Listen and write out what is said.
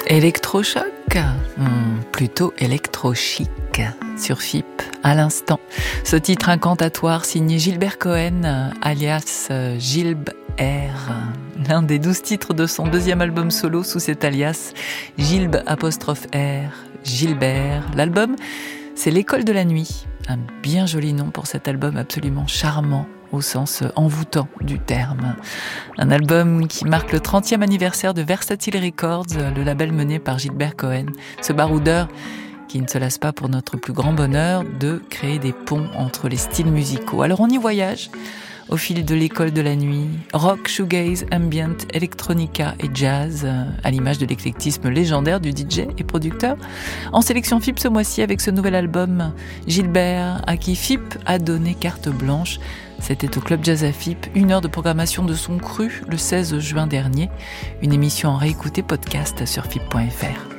Électrochoc, plutôt électrochic, sur FIP, à l'instant. Ce titre incantatoire signé Gilbert Cohen, alias Gilb R, l'un des 12 titres de son deuxième album solo sous cet alias, Gilb'_R, Gilbert. L'album, c'est L'école de la nuit, un bien joli nom pour cet album absolument charmant, au sens envoûtant du terme. Un album qui marque le 30e anniversaire de Versatile Records, le label mené par Gilbert Cohen, ce baroudeur qui ne se lasse pas pour notre plus grand bonheur de créer des ponts entre les styles musicaux. Alors on y voyage au fil de l'école de la nuit, rock, shoegaze, ambient, electronica et jazz, à l'image de l'éclectisme légendaire du DJ et producteur. En sélection FIP ce mois-ci avec ce nouvel album, Gilbert, à qui FIP a donné carte blanche. C'était au Club Jazz à FIP, 1 heure de programmation de son cru le 16 juin dernier. Une émission en réécouté podcast sur FIP.fr.